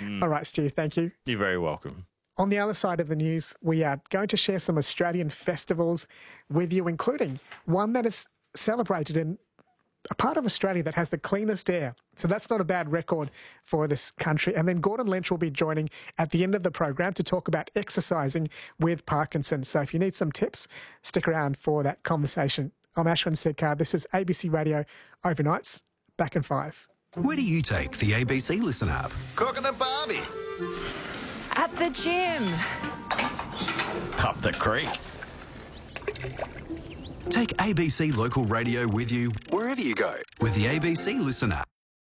All right, Stu, thank you. You're very welcome. On the other side of the news, we are going to share some Australian festivals with you, including one that is celebrated in a part of Australia that has the cleanest air. So that's not a bad record for this country. And then Gordon Lynch will be joining at the end of the program to talk about exercising with Parkinson's. So if you need some tips, stick around for that conversation. I'm Ashwin Sedkar. This is ABC Radio Overnights. Back in 5. Where do you take the ABC Listen app? Cooking and Barbie. At the gym. Up the creek. Take ABC Local Radio with you wherever you go with the ABC Listen app.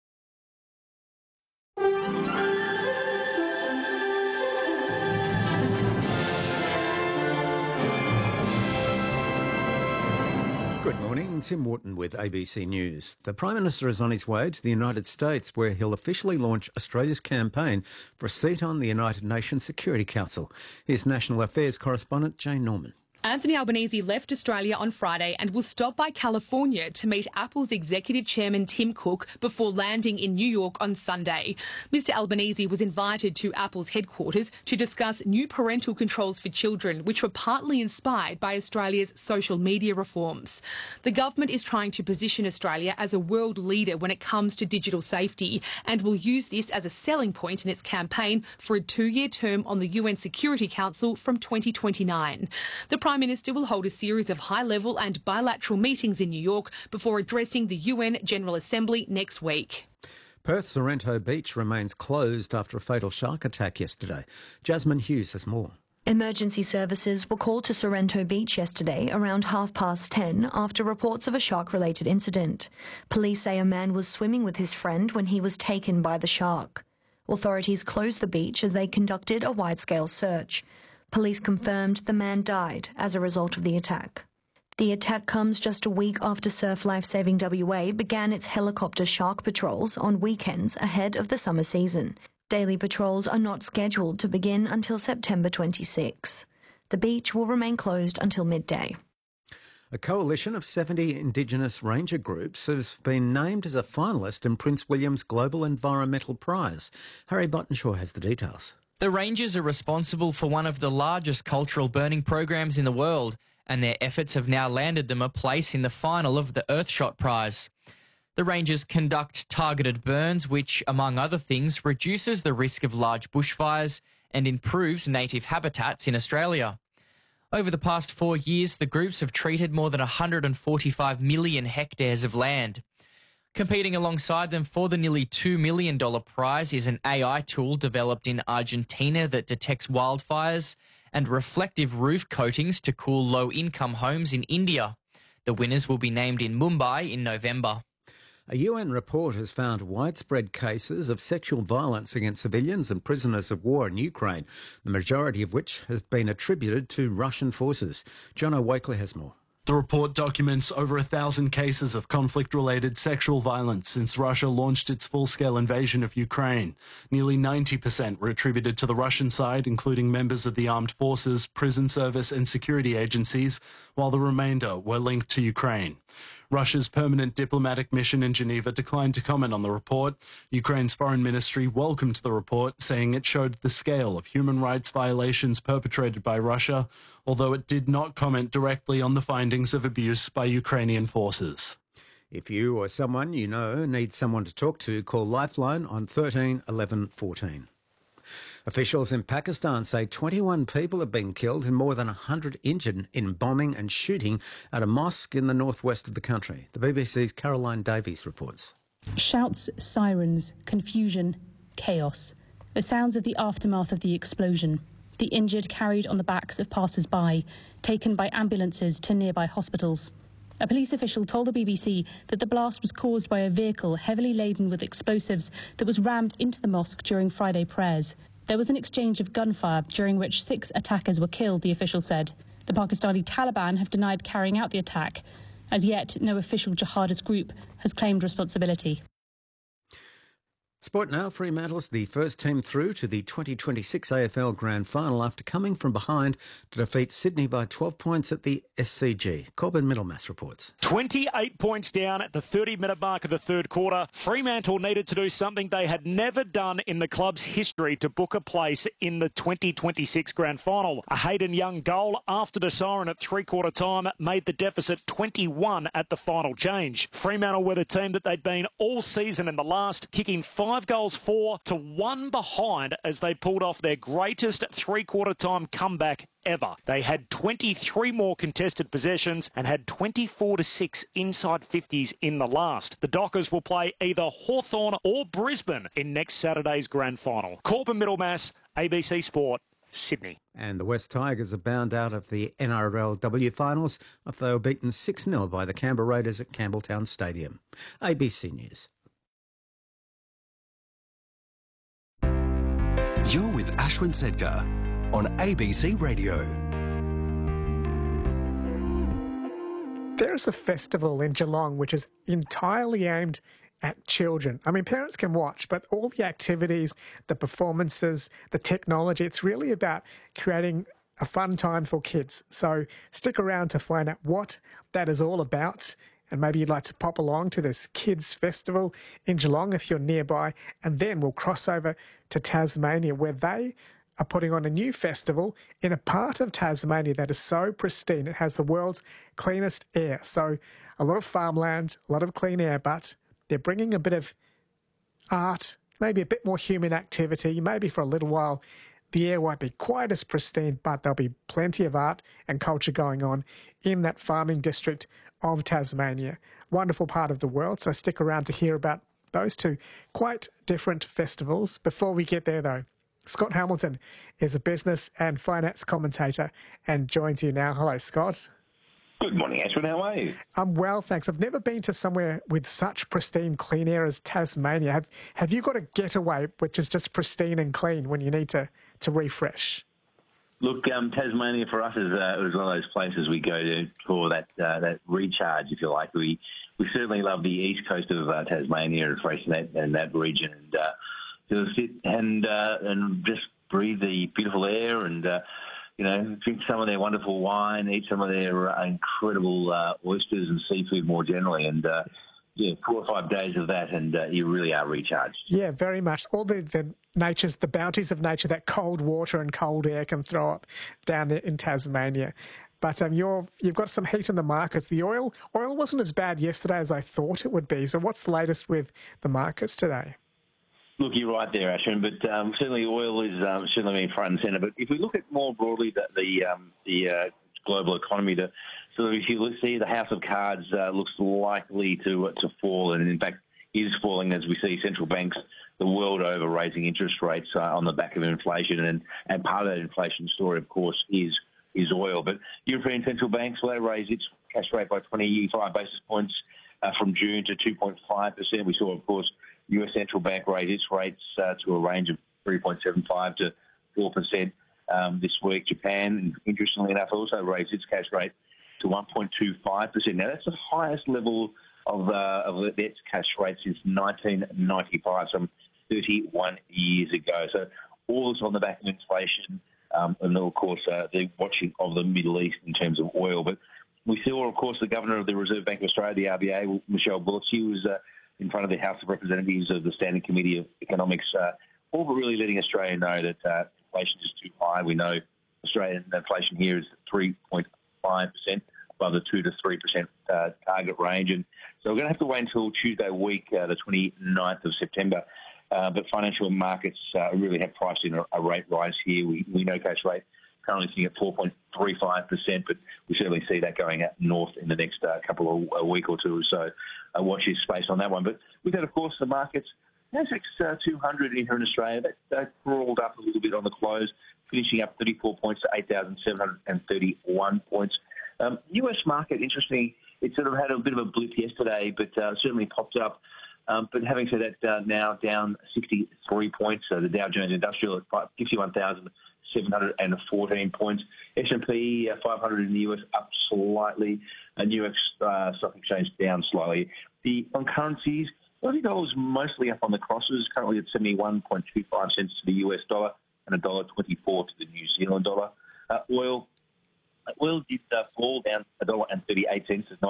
Good morning, Tim Wharton with ABC News. The Prime Minister is on his way to the United States, where he'll officially launch Australia's campaign for a seat on the United Nations Security Council. Here's National Affairs correspondent Jane Norman. Anthony Albanese left Australia on Friday and will stop by California to meet Apple's executive chairman Tim Cook before landing in New York on Sunday. Mr Albanese was invited to Apple's headquarters to discuss new parental controls for children, which were partly inspired by Australia's social media reforms. The government is trying to position Australia as a world leader when it comes to digital safety and will use this as a selling point in its campaign for a 2-year term on the UN Security Council from 2029. The Prime Minister will hold a series of high-level and bilateral meetings in New York before addressing the UN General Assembly next week. Perth's Sorrento Beach remains closed after a fatal shark attack yesterday. Jasmine Hughes has more. Emergency services were called to Sorrento Beach yesterday around 10:30 after reports of a shark-related incident. Police say a man was swimming with his friend when he was taken by the shark. Authorities closed the beach as they conducted a wide-scale search. Police confirmed the man died as a result of the attack. The attack comes just a week after Surf Life Saving WA began its helicopter shark patrols on weekends ahead of the summer season. Daily patrols are not scheduled to begin until September 26. The beach will remain closed until midday. A coalition of 70 Indigenous ranger groups has been named as a finalist in Prince William's Global Environmental Prize. Harry Bottenshaw has the details. The Rangers are responsible for one of the largest cultural burning programs in the world, and their efforts have now landed them a place in the final of the Earthshot Prize. The Rangers conduct targeted burns, which, among other things, reduces the risk of large bushfires and improves native habitats in Australia. Over the past 4 years, the groups have treated more than 145 million hectares of land. Competing alongside them for the nearly $2 million prize is an AI tool developed in Argentina that detects wildfires and reflective roof coatings to cool low-income homes in India. The winners will be named in Mumbai in November. A UN report has found widespread cases of sexual violence against civilians and prisoners of war in Ukraine, the majority of which has been attributed to Russian forces. John O'Wakely has more. The report documents over 1,000 cases of conflict-related sexual violence since Russia launched its full-scale invasion of Ukraine. Nearly 90% were attributed to the Russian side, including members of the armed forces, prison service and security agencies, while the remainder were linked to Ukraine. Russia's permanent diplomatic mission in Geneva declined to comment on the report. Ukraine's foreign ministry welcomed the report, saying it showed the scale of human rights violations perpetrated by Russia, although it did not comment directly on the findings of abuse by Ukrainian forces. If you or someone you know needs someone to talk to, call Lifeline on 13 11 14. Officials in Pakistan say 21 people have been killed and more than 100 injured in bombing and shooting at a mosque in the northwest of the country. The BBC's Caroline Davies reports. Shouts, sirens, confusion, chaos. The sounds of the aftermath of the explosion. The injured carried on the backs of passers-by, taken by ambulances to nearby hospitals. A police official told the BBC that the blast was caused by a vehicle heavily laden with explosives that was rammed into the mosque during Friday prayers. There was an exchange of gunfire during which 6 attackers were killed, the official said. The Pakistani Taliban have denied carrying out the attack. As yet, no official jihadist group has claimed responsibility. Sport now, Fremantle's the first team through to the 2026 AFL Grand Final after coming from behind to defeat Sydney by 12 points at the SCG. Corbin Middlemass reports. 28 points down at the 30-minute mark of the third quarter. Fremantle needed to do something they had never done in the club's history to book a place in the 2026 Grand Final. A Hayden Young goal after the siren at three-quarter time made the deficit 21 at the final change. Fremantle were the team that they'd been all season in the last, kicking 5 goals 4-1 behind as they pulled off their greatest three-quarter time comeback ever. They had 23 more contested possessions and had 24-6 inside 50s in the last. The Dockers will play either Hawthorn or Brisbane in next Saturday's Grand Final. Corbin Middlemass, ABC Sport, Sydney. And the West Tigers are bound out of the NRLW finals after they were beaten 6-0 by the Canberra Raiders at Campbelltown Stadium. ABC News. You're with Ashwin Sedkar on ABC Radio. There is a festival in Geelong which is entirely aimed at children. I mean, parents can watch, but all the activities, the performances, the technology, it's really about creating a fun time for kids. So stick around to find out what that is all about. And maybe you'd like to pop along to this kids festival in Geelong if you're nearby. And then we'll cross over to Tasmania, where they are putting on a new festival in a part of Tasmania that is so pristine. It has the world's cleanest air. So a lot of farmland, a lot of clean air, but they're bringing a bit of art, maybe a bit more human activity. Maybe for a little while the air won't be quite as pristine, but there'll be plenty of art and culture going on in that farming district of Tasmania. Wonderful part of the world, so stick around to hear about those two quite different festivals. Before we get there, though, Scott Hamilton is a business and finance commentator and joins you now. Hello, Scott. Good morning, Ashwin. How are you? I'm well, thanks. I've never been to somewhere with such pristine clean air as Tasmania. Have you got a getaway which is just pristine and clean when you need to refresh? Look, Tasmania for us is one of those places we go to for that recharge, if you like. We certainly love the east coast of Tasmania and that region, and to sit and just breathe the beautiful air and drink some of their wonderful wine, eat some of their incredible oysters and seafood more generally, and 4 or 5 days of that, and you really are recharged. Yeah, very much. All the bounties of nature that cold water and cold air can throw up down there in Tasmania. But you've got some heat in the markets. The oil wasn't as bad yesterday as I thought it would be. So what's the latest with the markets today? Look, you're right there, Ashwin, but certainly oil is certainly been front and centre. But if we look at more broadly the global economy, if you see the house of cards looks likely to fall, and in fact is falling as we see central banks the world over raising interest rates on the back of inflation, and part of that inflation story, of course, is oil. But European central banks, well, they raised its cash rate by 25 basis points from June to 2.5%. We saw, of course, US central bank raise its rates to a range of 3.75 to 4% this week. Japan, interestingly enough, also raised its cash rate to 1.25%. Now, that's the highest level of its cash rate since 1995, some 31 years ago. So all is on the back of inflation and, of course, the watching of the Middle East in terms of oil. But we saw, of course, the Governor of the Reserve Bank of Australia, the RBA, Michelle Bullock, she was in front of the House of Representatives of the Standing Committee of Economics, all but really letting Australia know that inflation is too high. We know Australian inflation here is 3.5%, above the 2 to 3% target range. And so we're going to have to wait until Tuesday week, the 29th of September. But financial markets really have priced in a rate rise here. We know cash rate currently sitting at 4.35%, but we certainly see that going up north in the next couple of week or two. So watch this space on that one. But with that, of course, the markets, ASX 200 here in Australia, that crawled up a little bit on the close, finishing up 34 points to 8,731 points. US market, interesting, it sort of had a bit of a blip yesterday, but certainly popped up. But having said that, now down 63 points. So the Dow Jones Industrial at 51,714 points. S&P 500 in the US up slightly. New York Stock Exchange down slightly. On currencies, Aussie dollar's mostly up on the crosses, currently at 71.25 cents to the US dollar and $1.24 to the New Zealand dollar. Oil did fall down $1.38 to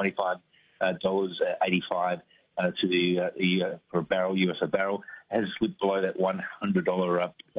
$95.85 to the for a barrel, US a barrel, has slipped below that $100